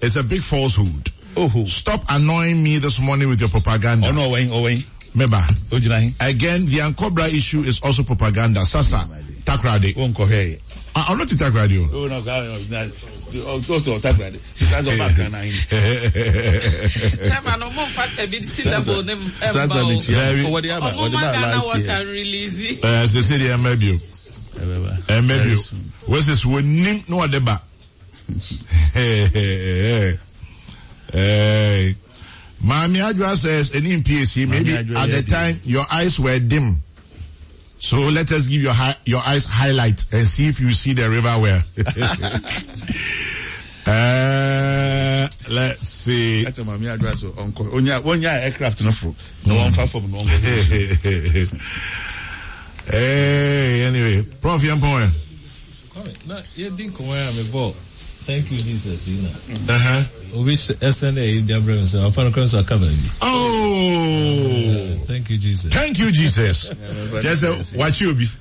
It's a big falsehood. Oh. Stop annoying me this morning with your propaganda. Oh no, Wayne. Meba. Again, the Ankobra issue is also propaganda. Sasa, Takrade. I'm not to Takrade. Oh no, also Takrade. That's all back now. Chairman, no more fact a bit syllable them. Sasa, what can release it. The city and maybe. What's this? We need no deba. Hey. Mami Adwa says, in PSC, maybe at the time your eyes were dim. So let us give your eyes highlight and see if you see the river well. Let's see. That's Mami Adwa so uncle. Onya aircraft no fro. No one far from no. Hey, anyway, Prof Yampon. No, you didn't come where I'm about. Thank you, Jesus. You know. Which SNA in the Abraham said, I found a cross or cover. Oh, thank you, Jesus. Thank you, Jesus. Just what you be.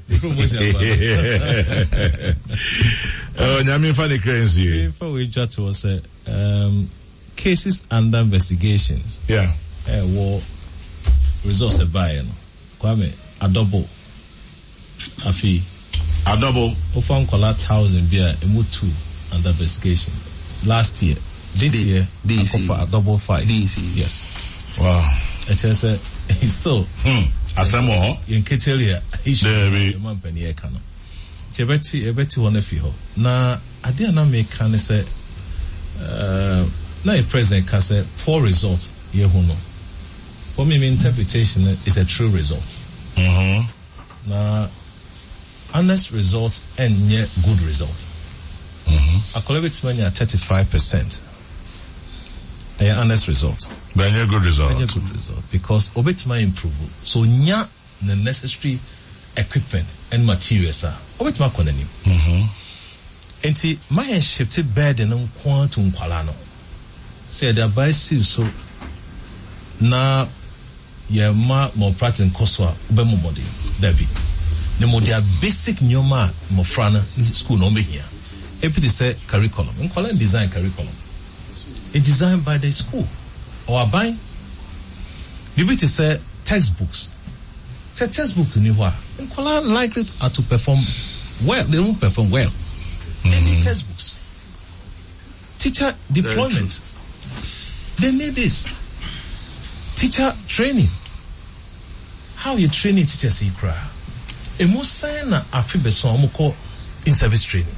Oh, Nyami funny crazy. Before we chat was cases under investigations. Yeah. War results a buy. Kwame Adobo. Afi. Adobo. Ofan kola 1,000 beer emu 2 under investigation last year. This year, DC. A double fight. DC. Yes. Wow. And she said, so. Asamo. In Ketelia, he should be a man penny ekano. Tebeti one of you. Na, I didn't know me can say, na a president can say, poor result, yehuno. For me, my interpretation is a true result. Na, honest result and yet good result. I collect money at 35%. A honest result. But a good result. Because obetma improve. So nya the necessary equipment and materials are obetma konanim. Enti my shifted bed and quantum kwalano. Say the advice so na ye ma more practice koswa ubemu modi Debbie. The more basic nyoma mo frana school no be here. It say curriculum. In Kuala design curriculum. It's designed by the school. Or buying. Maybe to say textbooks. Say textbook to Niwa. In Kuala likely to perform well. They won't perform well. They need textbooks. Teacher deployment. They need this. Teacher training. How you training teachers in Kra? A most sign afibe so amoko in service training.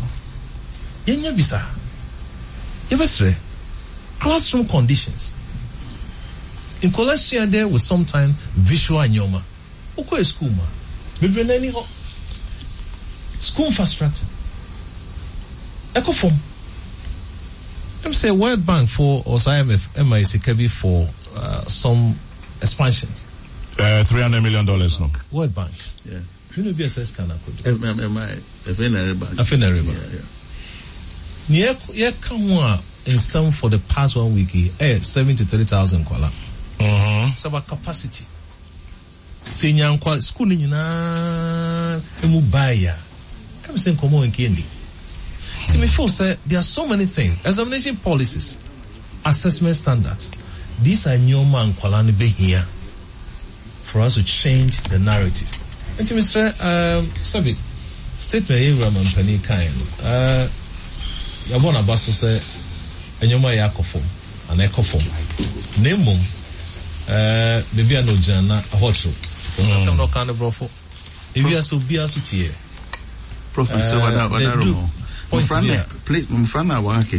Yenya bisa. Yebesre. Classroom conditions. In Collection there was sometimes visual nyoma. Oko e school ma. Bebe nani ho. School infrastructure. Eco form. Let me say World Bank for or IMF MIC for some expansions. $300 million no. World Bank. Yeah. You know BSS can afford. Yeah, come on. In some for the past 1 week, 73,000 kola. It's about capacity. Saying school in Mubaya. Come say come on Kendi. See before say there are so many things. Examination policies, assessment standards. These are new man kwalani be here for us to change the narrative. And to Mr. Sabi, statement Abraham and Penny Kain. Yabona Basso say enyoma ya kofom and ekofom nemum bebia no jana hotro because some no kind of brofo bebia so bia so tie prof so wana mfrana wa ke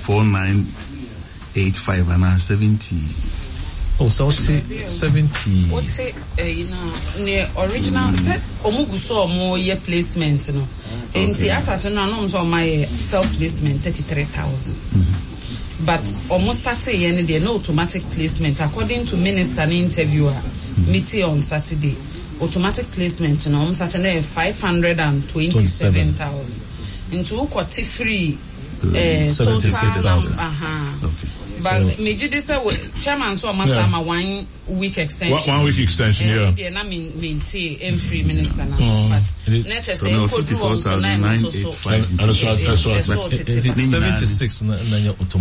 54985 and 70 oh so 70 what you know the original set omugu so mo year placement no enti asat no no so my self placement 33,000 but almost started there no automatic placement according to minister interviewer meeting on Saturday automatic placement no almost started 527,000 into quite free 76,000 but major this chairman so almost 1 week extension 1 week extension yeah na maintain em free minister now but nature say could do also 9 so 76 na